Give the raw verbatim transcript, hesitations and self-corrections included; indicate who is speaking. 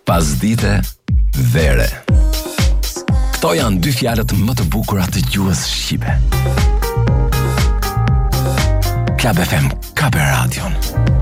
Speaker 1: pasdite, vere. Kto janë dy fjalët më të bukura të gjuhës shqipe. Club F M ka për radion.